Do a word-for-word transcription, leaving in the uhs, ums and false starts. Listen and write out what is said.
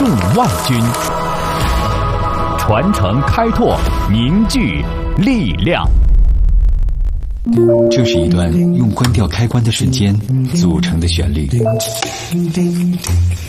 众万军，传承开拓，凝聚力量。 这是一段用关掉开关的瞬间组成的旋律。